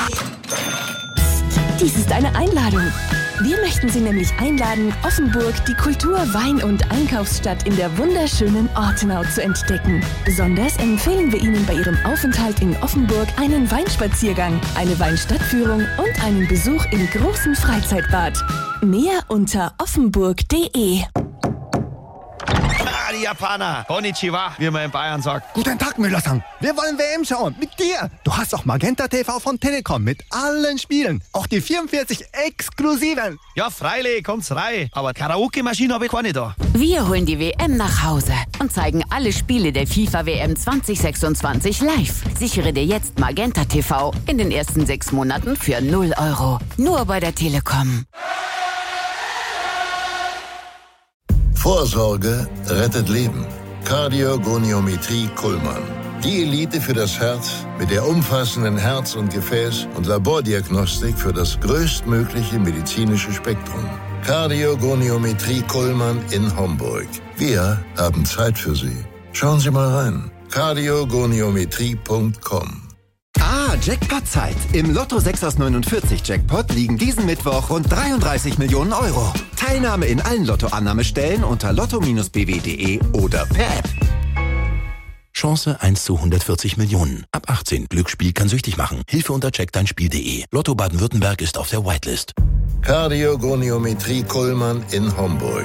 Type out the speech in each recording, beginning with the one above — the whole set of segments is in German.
Dies ist eine Einladung. Wir möchten Sie nämlich einladen, Offenburg, die Kultur-, Wein- und Einkaufsstadt in der wunderschönen Ortenau zu entdecken. Besonders empfehlen wir Ihnen bei Ihrem Aufenthalt in Offenburg einen Weinspaziergang, eine Weinstadtführung und einen Besuch im großen Freizeitbad. Mehr unter offenburg.de. Die Japaner. Konnichiwa, wie man in Bayern sagt. Guten Tag, Müller-san. Wir wollen WM schauen. Mit dir. Du hast auch Magenta TV von Telekom mit allen Spielen. Auch die 44 exklusiven. Ja, freilich, kommt's rein. Aber Karaoke-Maschine habe ich keine da. Wir holen die WM nach Hause und zeigen alle Spiele der FIFA-WM 2026 live. Sichere dir jetzt Magenta TV in den ersten 6 Monaten für 0 €. Nur bei der Telekom. Vorsorge rettet Leben. Kardiogoniometrie Kuhlmann. Die Elite für das Herz mit der umfassenden Herz- und Gefäß- und Labordiagnostik für das größtmögliche medizinische Spektrum. Kardiogoniometrie Kuhlmann in Homburg. Wir haben Zeit für Sie. Schauen Sie mal rein. kardiogoniometrie.com. Jackpot-Zeit. Im Lotto 6 aus 49 Jackpot liegen diesen Mittwoch rund 33 Millionen €. Teilnahme in allen Lottoannahmestellen unter lotto-bw.de oder per App. Chance 1 zu 140 Millionen. Ab 18. Glücksspiel kann süchtig machen. Hilfe unter checkdeinspiel.de. Lotto Baden-Württemberg ist auf der Whitelist. Kardiogoniometrie Kuhlmann in Homburg.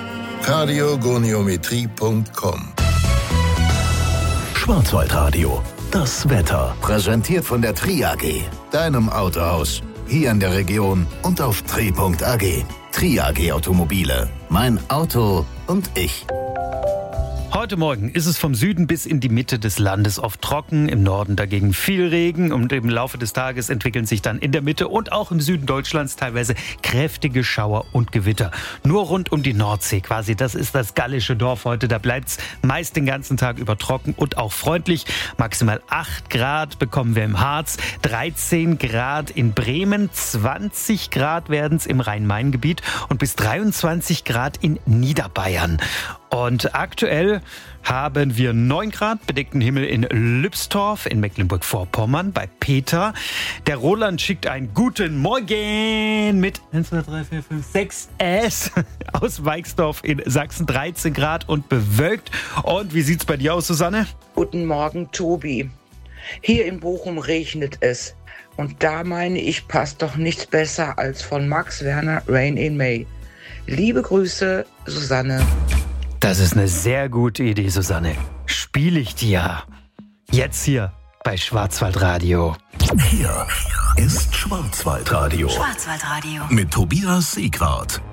kardiogoniometrie.com. Schwarzwaldradio. Das Wetter. Präsentiert von der Tri AG, deinem Autohaus. Hier in der Region und auf tri.ag. Tri AG Automobile. Mein Auto und ich. Heute Morgen ist es vom Süden bis in die Mitte des Landes oft trocken, im Norden dagegen viel Regen und im Laufe des Tages entwickeln sich dann in der Mitte und auch im Süden Deutschlands teilweise kräftige Schauer und Gewitter. Nur rund um die Nordsee quasi, das ist das gallische Dorf heute, da bleibt es meist den ganzen Tag über trocken und auch freundlich. Maximal 8 Grad bekommen wir im Harz, 13 Grad in Bremen, 20 Grad werden es im Rhein-Main-Gebiet und bis 23 Grad in Niederbayern. Und aktuell haben wir 9 Grad, bedeckten Himmel in Lübstorf in Mecklenburg-Vorpommern bei Peter. Der Roland schickt einen guten Morgen mit 1, 2, 3, 4, 5, 6 S aus Weixdorf in Sachsen, 13 Grad und bewölkt. Und wie sieht's bei dir aus, Susanne? Guten Morgen, Tobi. Hier in Bochum regnet es. Und da meine ich, passt doch nichts besser als von Max Werner Rain in May. Liebe Grüße, Susanne. Das ist eine sehr gute Idee, Susanne. Spiele ich dir. Jetzt hier bei Schwarzwaldradio. Hier ist Schwarzwaldradio. Schwarzwaldradio. Mit Tobias Siegwart.